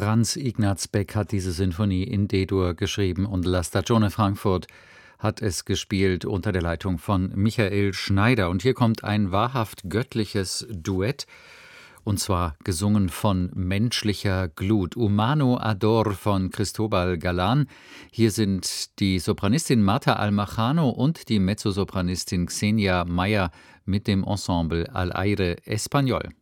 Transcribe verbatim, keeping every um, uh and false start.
Franz Ignaz Beck hat diese Sinfonie in D-Dur geschrieben und La Stagione Frankfurt hat es gespielt unter der Leitung von Michael Schneider. Und hier kommt ein wahrhaft göttliches Duett, und zwar gesungen von menschlicher Glut. Humano Ador von Cristobal Galan. Hier sind die Sopranistin Marta Almajano und die Mezzosopranistin Xenia Meyer mit dem Ensemble Al Aire Español.